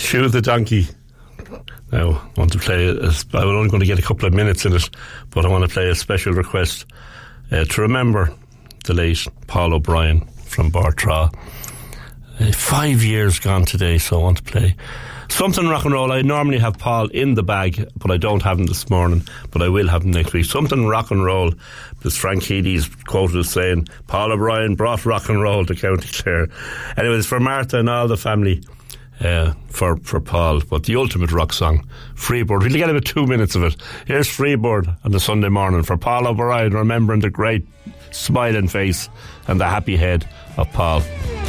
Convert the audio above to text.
Shoe the Donkey. Now, I want to play, I'm only going to get a couple of minutes in it, but I want to play a special request to remember the late Paul O'Brien from Bartra. 5 years gone today, so I want to play something rock and roll. I normally have Paul in the bag, but I don't have him this morning, but I will have him next week. Something rock and roll, because Frank Healy's quoted as saying, Paul O'Brien brought rock and roll to County Clare. Anyways, for Martha and all the family, for Paul, but the ultimate rock song, Freebird. We'll get about 2 minutes of it. Here's Freebird on the Sunday morning for Paul O'Brien, remembering the great smiling face and the happy head of Paul.